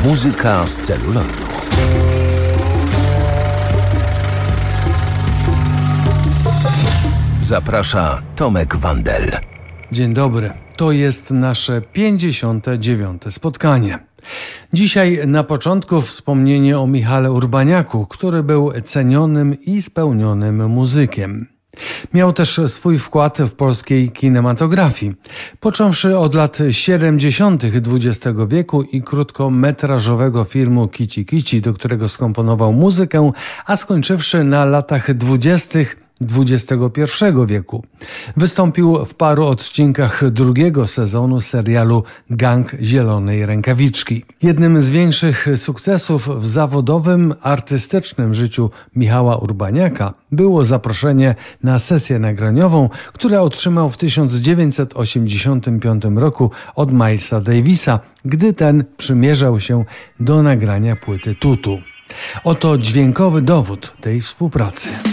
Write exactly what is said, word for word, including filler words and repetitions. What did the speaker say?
Muzyka z celuloidu. Zaprasza Tomek Wandel. Dzień dobry. To jest nasze pięćdziesiąte dziewiąte spotkanie. Dzisiaj na początku wspomnienie o Michale Urbaniaku, który był cenionym i spełnionym muzykiem. Miał też swój wkład w polskiej kinematografii. Począwszy od lat siedemdziesiątych dwudziestego wieku i krótkometrażowego filmu Kici Kici, do którego skomponował muzykę, a skończywszy na latach dwudziestych dwudziestego pierwszego wieku. Wystąpił w paru odcinkach drugiego sezonu serialu Gang Zielonej Rękawiczki. Jednym z większych sukcesów w zawodowym, artystycznym życiu Michała Urbaniaka było zaproszenie na sesję nagraniową, które otrzymał w tysiąc dziewięćset osiemdziesiątym piątym roku od Milesa Davisa, gdy ten przymierzał się do nagrania płyty Tutu. Oto dźwiękowy dowód tej współpracy.